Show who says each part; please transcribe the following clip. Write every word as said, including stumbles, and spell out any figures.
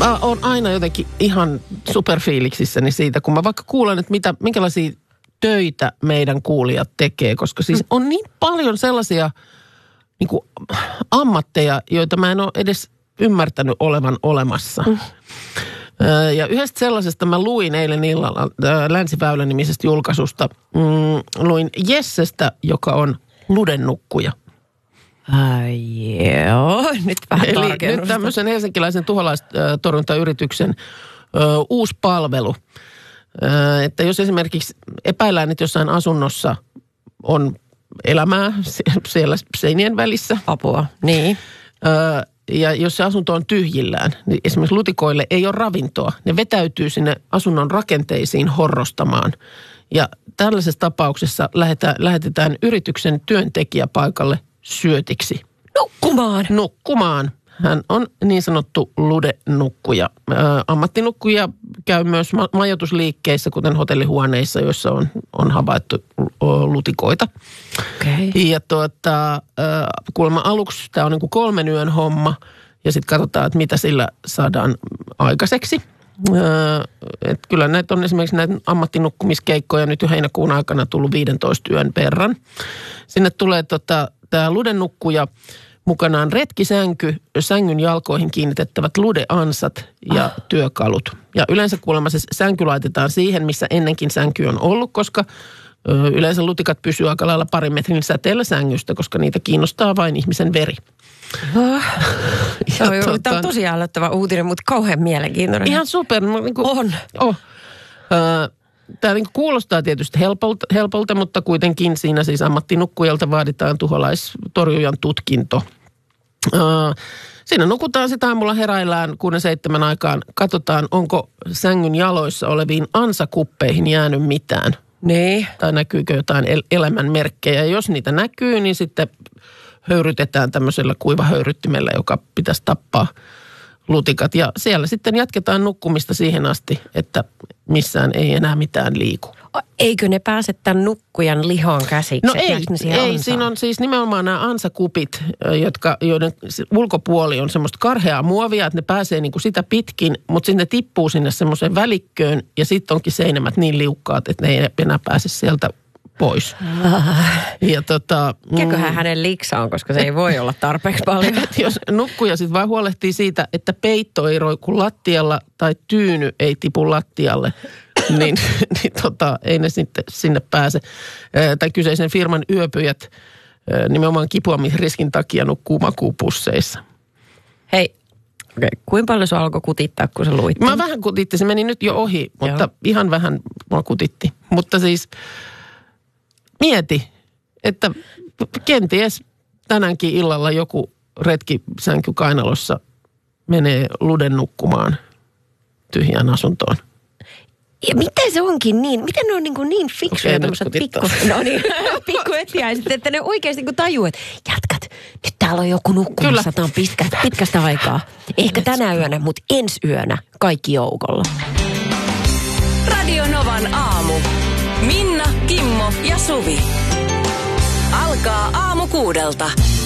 Speaker 1: mä oon aina jotenkin ihan superfiiliksissäni siitä, kun mä vaikka kuulen, että mitä, minkälaisia töitä meidän kuulijat tekee, koska siis on niin paljon sellaisia niin kuin ammatteja, joita mä en ole edes ymmärtänyt olevan olemassa. Mm. Ja yhdestä sellaisesta mä luin eilen illalla Länsiväylä-nimisestä julkaisusta. Mm, luin Jessestä, joka on ludennukkuja.
Speaker 2: Ai joo, nyt vähän
Speaker 1: Eli
Speaker 2: tarkennusta.
Speaker 1: nyt tämmöisen helsinkiläisen tuholaistorjuntayrityksen ö, uusi palvelu. Ö, että jos esimerkiksi epäillään, että jossain asunnossa on elämää siellä seinien välissä.
Speaker 2: Apua, niin.
Speaker 1: Ö, ja jos se asunto on tyhjillään, niin esimerkiksi lutikoille ei ole ravintoa. Ne vetäytyy sinne asunnon rakenteisiin horrostamaan. Ja tällaisessa tapauksessa lähetään, lähetetään yrityksen työntekijä paikalle syötiksi.
Speaker 2: Nukkumaan.
Speaker 1: Nukkumaan. Hän on niin sanottu ludenukkuja. Ö, ammattinukkuja käy myös ma- majoitusliikkeissä, kuten hotellihuoneissa, joissa on, on havaittu o, lutikoita.
Speaker 2: Okay.
Speaker 1: Ja tuota, ö, kuulemma aluksi tämä on niin kuin kolmen yön homma, ja sitten katsotaan, että mitä sillä saadaan aikaiseksi. Öö, että kyllä näitä on esimerkiksi näitä ammattinukkumiskeikkoja nyt jo heinäkuun aikana tullut viidentoista yön verran. Sinne tulee tota, tämä ludennukkuja, mukanaan retkisänky, sängyn jalkoihin kiinnitettävät ludeansat ja ah. työkalut. Ja yleensä kuulemma se sänky laitetaan siihen, missä ennenkin sänky on ollut, koska ö, yleensä lutikat pysyy aika lailla parin metrin säteellä sängystä, koska niitä kiinnostaa vain ihmisen veri.
Speaker 2: Oh. Tämä on, tuota, on tosi ällöttävä uutinen, mutta kauhean mielenkiintoinen.
Speaker 1: Ihan super. Niin kuin,
Speaker 2: on.
Speaker 1: Oh. Tämä niin kuin kuulostaa tietysti helpolta, helpolta, mutta kuitenkin siinä siis ammattinukkujalta vaaditaan tuholaistorjujan tutkinto. Siinä nukutaan sitä aamulla, heräillään kuuden seitsemän aikaan. Katsotaan, onko sängyn jaloissa oleviin ansakuppeihin jäänyt mitään.
Speaker 2: Niin.
Speaker 1: Tai näkyykö jotain el- elämän merkkejä. Jos niitä näkyy, niin sitten höyrytetään tämmöisellä kuivahöyryttimellä, joka pitäisi tappaa lutikat. Ja siellä sitten jatketaan nukkumista siihen asti, että missään ei enää mitään liiku.
Speaker 2: Eikö ne pääse tämän nukkujan lihoon käsiksi?
Speaker 1: No ei, ei. Siinä on siis nimenomaan nämä ansakupit, jotka, joiden ulkopuoli on semmoista karheaa muovia, että ne pääsee niin kuin sitä pitkin, mutta sitten ne tippuu sinne semmoiseen välikköön ja sitten onkin seinämät niin liukkaat, että ne ei enää pääse sieltä pois. Ja tota...
Speaker 2: Mikäköhän mm, hänen liksa on, koska se ei voi olla tarpeeksi paljon.
Speaker 1: Jos nukkuja sitten vaan huolehtii siitä, että peitto ei roiku lattialla tai tyyny ei tipu lattialle, niin, niin tota, ei ne sitten sinne pääse. Tai kyseisen firman yöpyjät nimenomaan kipuamisriskin takia nukkuu makuupusseissa.
Speaker 2: Hei, okay. Kuinka paljon se alkoi kutittaa, kun se luitti?
Speaker 1: Mä vähän kutitti, se meni nyt jo ohi, mutta Joo. ihan vähän mua kutitti. Mutta siis... Mieti, että kenties tänäänkin illalla joku retkisänky kainalossa menee luden nukkumaan tyhjään asuntoon.
Speaker 2: Ja miten se onkin niin? Miten ne on niin, niin fiksuja tämmöiset pikku... No niin, pikkuetiäiset, että ne oikeasti niin tajuu, että jatkat, nyt täällä on joku nukkumassa, tämä on pitkä, pitkästä aikaa. Ehkä tänä yönä, mutta ensi yönä kaikki joukolla.
Speaker 3: Radio Novan aamu. Minna, Kimmo ja Suvi. Alkaa aamu kuudelta.